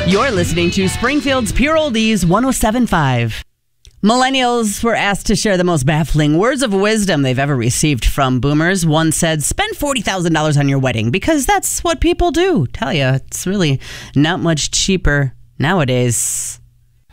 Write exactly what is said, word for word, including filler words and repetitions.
You're listening to Springfield's Pure Oldies one oh seven point five. Millennials were asked to share the most baffling words of wisdom they've ever received from boomers. One said, spend forty thousand dollars on your wedding because that's what people do. Tell you, it's really not much cheaper nowadays.